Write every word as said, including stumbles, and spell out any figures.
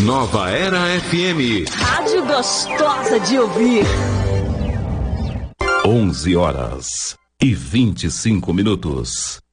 Nova Era F M. Rádio gostosa de ouvir. onze horas e vinte e cinco minutos.